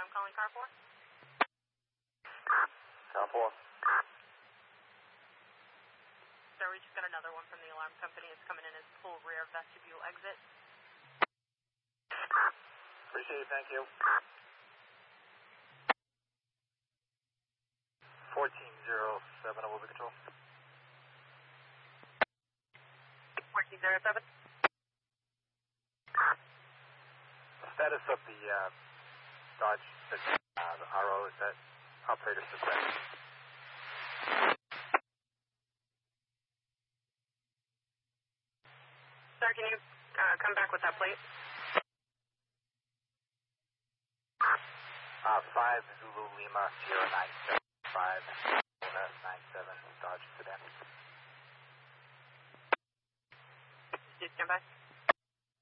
I'm calling car 4. Car 4. Sir, we just got another one from the alarm company. It's coming in as full rear vestibule exit. Appreciate it, thank you. 1407, over control. 1407. The status of the Dodge, the RO, is that operator suspended? Sir, can you come back with that plate? 5 Zulu Lima 0975 97 Dodge sedan. Just stand by.